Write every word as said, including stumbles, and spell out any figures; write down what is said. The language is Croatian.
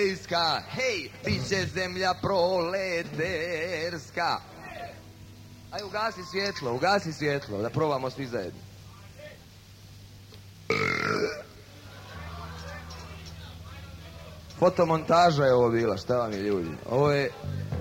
proletejska, hej, bit će zemlja proleterska. Aj, ugasi svjetlo, ugasi svjetlo, da probamo svi zajedno. Fotomontaža je ovo bila, šta vam je ljudi? Ovo je